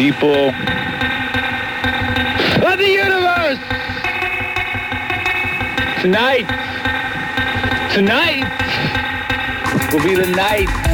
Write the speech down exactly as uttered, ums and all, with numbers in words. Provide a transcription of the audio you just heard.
people of the universe. Tonight, tonight will be the night